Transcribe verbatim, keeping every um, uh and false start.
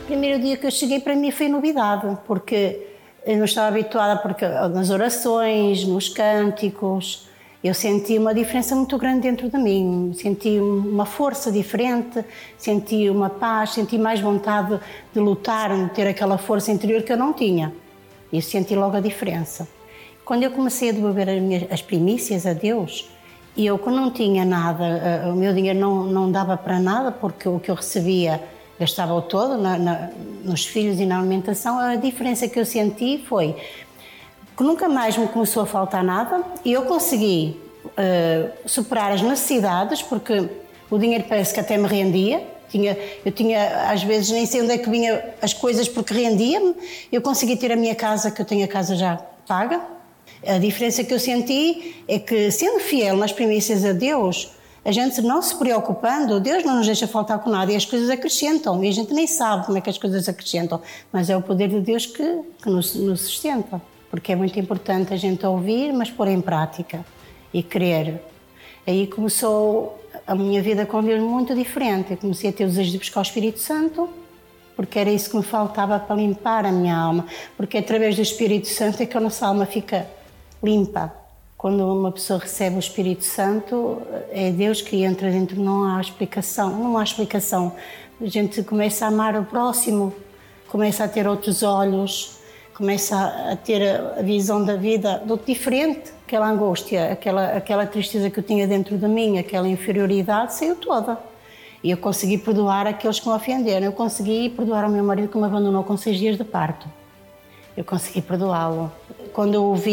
primeiro dia que eu cheguei, para mim foi novidade, porque eu não estava habituada, porque nas orações, nos cânticos, eu senti uma diferença muito grande dentro de mim, senti uma força diferente, senti uma paz, senti mais vontade de lutar, de ter aquela força interior que eu não tinha. E senti logo a diferença. Quando eu comecei a devolver as, minhas, as primícias a Deus, e eu que não tinha nada, o meu dinheiro não, não dava para nada, porque o que eu recebia gastava-o todo na, na, nos filhos e na alimentação, a diferença que eu senti foi que nunca mais me começou a faltar nada e eu consegui uh, superar as necessidades, porque o dinheiro parece que até me rendia. Tinha, eu tinha, às vezes, nem sei onde é que vinha as coisas porque rendia-me. Eu consegui ter a minha casa, que eu tenho a casa já paga. A diferença que eu senti é que, sendo fiel nas primícias a Deus, a gente não se preocupando, Deus não nos deixa faltar com nada e as coisas acrescentam. E a gente nem sabe como é que as coisas acrescentam, mas é o poder de Deus que, que nos, nos sustenta. Porque é muito importante a gente ouvir, mas pôr em prática e crer. Aí começou a minha vida com Deus muito diferente. Eu comecei a ter o desejo de buscar o Espírito Santo, porque era isso que me faltava para limpar a minha alma. Porque através do Espírito Santo é que a nossa alma fica limpa. Quando uma pessoa recebe o Espírito Santo, é Deus que entra dentro, não há explicação. Não há explicação. A gente começa a amar o próximo, começa a ter outros olhos, começa a ter a visão da vida de outro diferente. Aquela angústia, aquela, aquela tristeza que eu tinha dentro de mim, aquela inferioridade, saiu toda. E eu consegui perdoar aqueles que me ofenderam. Eu consegui perdoar o meu marido que me abandonou com seis dias de parto. Eu consegui perdoá-lo. Quando eu o vi